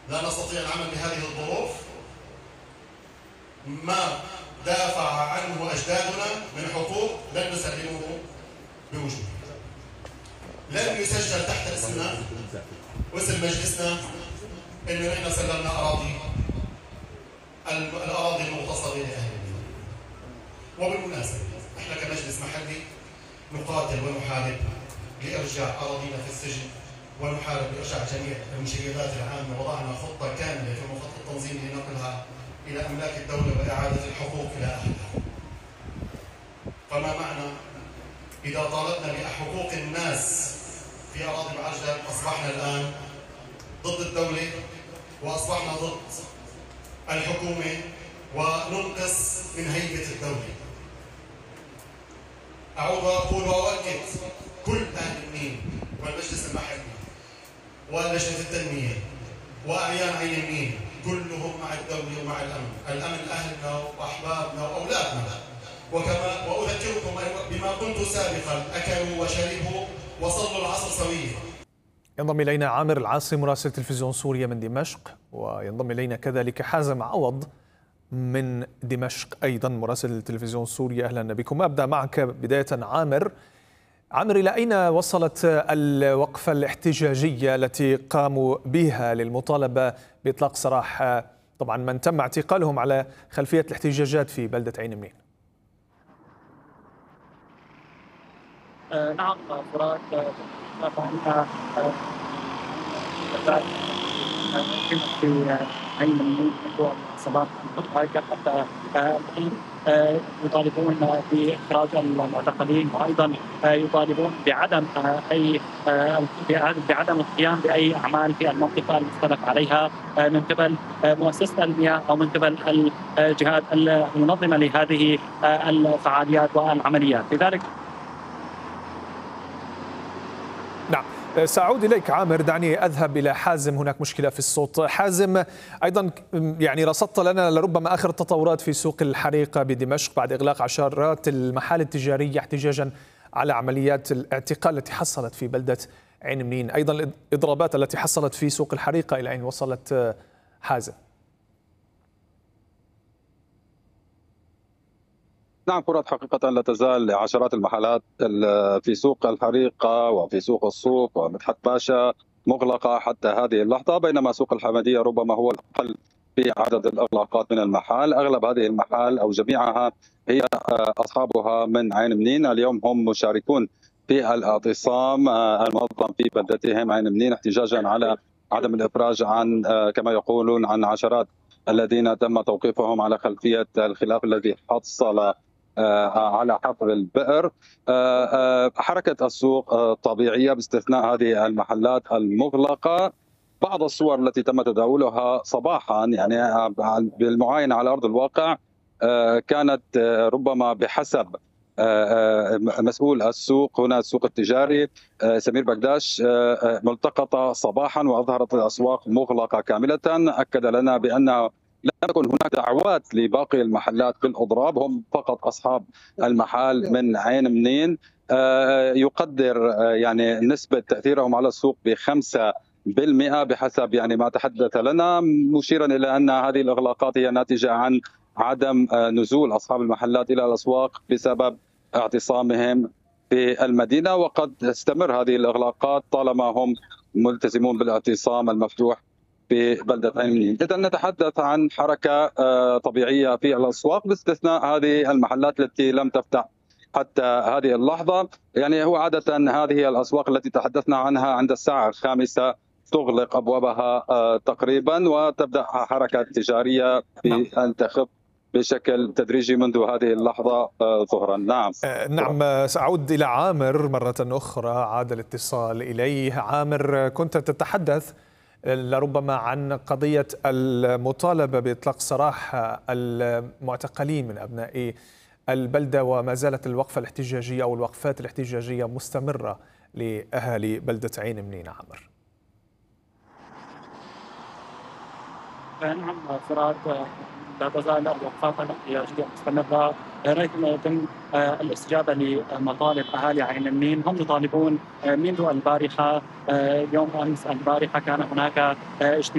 لا نستطيع العمل بهذه الظروف. ما دافع عنه أجدادنا من حقوق لن نسلمه بوجوده. لن يسجل تحت اسمنا واسم مجلسنا انه نحن سلمنا الاراضي المغتصبه لاهل المدينه. وبالمناسبه احنا كمجلس محلي نقاتل ونحارب لارجاع اراضينا في السجن، ونحارب لارجاع جميع المنشيات العامه. وضعنا خطه كامله في مخطط التنظيم لنقلها الى املاك الدوله واعاده الحقوق الى اهلها. فما معنى اذا طالبنا بحقوق الناس في اراضي معجل اصبحنا الان ضد الدوله واصبحنا ضد الحكومه وننقص من هيبه الدوله. اعود واقول واؤكد كل اهل النيل والمجلس المحلي ولجنه التنميه واعيان عين النيل كلهم مع الدوله ومع الامن. الامن اهلنا واحبابنا واولادنا. واذكركم بما كنت سابقا: اكلوا وشربوا وصلوا العصر سويا. ينضم إلينا عامر العاصي مراسل تلفزيون سوريا من دمشق، وينضم إلينا كذلك حازم عوض من دمشق أيضا مراسل تلفزيون سوريا. أهلا بكم. أبدأ معك بداية عامر. إلى أين وصلت الوقفة الاحتجاجية التي قاموا بها للمطالبة بإطلاق سراح طبعا من تم اعتقالهم على خلفية الاحتجاجات في بلدة عين منين؟ نعم فرات، في عين منين منذ صباح الباكر حتى يطالبون باخراج المعتقلين، وايضا يطالبون بعدم بعدم القيام باي اعمال في المنطقه المختلف عليها من قبل مؤسسه المياه او من قبل الجهات المنظمه لهذه الفعاليات والعمليات. لذلك نعم، سأعود إليك عامر. دعني أذهب إلى حازم. هناك مشكلة في الصوت. حازم، أيضا رصدت لنا لربما آخر التطورات في سوق الحريقة بدمشق بعد إغلاق عشرات المحال التجارية احتجاجا على عمليات الاعتقال التي حصلت في بلدة عين منين، أيضا الإضرابات التي حصلت في سوق الحريقة إلى أين وصلت حازم؟ نعم فرات، حقيقة لا تزال عشرات المحلات في سوق الحريقة وفي سوق الصوف ومدحت باشا مغلقة حتى هذه اللحظة، بينما سوق الحمدية ربما هو الأقل في عدد الإغلاقات من المحال. أغلب هذه المحال أو جميعها هي أصحابها من عين منين. اليوم هم مشاركون في الاعتصام المنظم في بلدتهم عين منين احتجاجا على عدم الإفراج عن كما يقولون عن عشرات الذين تم توقيفهم على خلفية الخلاف الذي حصل على حفر البئر. حركة السوق طبيعية باستثناء هذه المحلات المغلقة. بعض الصور التي تم تداولها صباحا بالمعاينة على أرض الواقع كانت ربما بحسب مسؤول السوق هنا السوق التجاري سمير بقداش ملتقطة صباحا، وأظهرت الأسواق مغلقة كاملة. أكد لنا بأن لم تكن هناك دعوات لباقي المحلات بالإضراب، هم فقط أصحاب المحال من عين منين. يقدر نسبة تأثيرهم على السوق ب5% بحسب ما تحدث لنا، مشيرا إلى أن هذه الإغلاقات هي ناتجة عن عدم نزول أصحاب المحلات إلى الأسواق بسبب اعتصامهم في المدينة. وقد تستمر هذه الإغلاقات طالما هم ملتزمون بالاعتصام المفتوح في بلدة عين منين. إذا نتحدث عن حركة طبيعية في الأسواق باستثناء هذه المحلات التي لم تفتح حتى هذه اللحظة. هو عادة هذه الأسواق التي تحدثنا عنها عند الساعة 5 تغلق أبوابها تقريبا، وتبدأ حركة تجارية بأن تخف بشكل تدريجي منذ هذه اللحظة ظهرا. نعم، سأعود إلى عامر مرة أخرى، عاد الاتصال إليه. عامر، كنت تتحدث لربما عن قضية المطالبة بإطلاق سراح المعتقلين من أبناء البلدة، وما زالت الوقفة الاحتجاجية أو الوقفات الاحتجاجية مستمرة لأهالي بلدة عين منين. عامر. نعم فرات، لا تزال الوقفات الاحتجاجيه مستمره رغم يتم الاستجابه لمطالب اهالي عين منين. هم يطالبون منذ البارحه، يوم امس البارحه كان هناك اجتماع